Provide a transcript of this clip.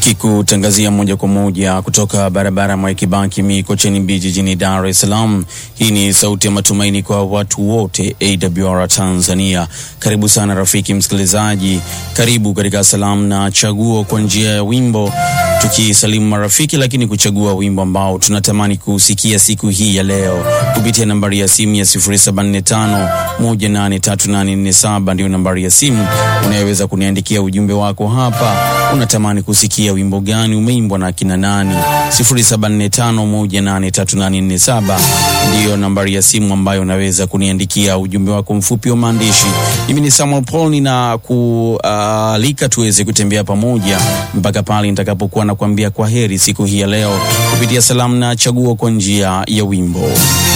Nikikutangazia moja kwa moja kutoka barabara Mwai Kibaki Mikocheni B jijini Dar es Salaam. Hii ni sauti ya matumaini kwa watu wote, AWR Tanzania. Karibu sana rafiki msikilizaji, karibu katika salamu na chaguo kwa njia ya wimbo, tukisalimu marafiki lakini kuchagua wimbo ambao tunatamani kusikia siku hii ya leo kupitia nambari ya simu ya 0745183847. ndio nambari ya simu unayoweza kuniandikia ujumbe wako hapa. Unatamani kusikia wimbo gani, umeimbwa na kina nani? 0745183847 ndio nambari ya simu ambayo unaweza kuniandikia ujumbe wako mfupi wa maandishi. Mimi ni Samuel Paul, na kualika tuweze kutembea pamoja mpaka pale nitakapokuwa nakwambia kwa heri siku hii ya leo kupitia salamu na chaguo kwa njia ya wimbo.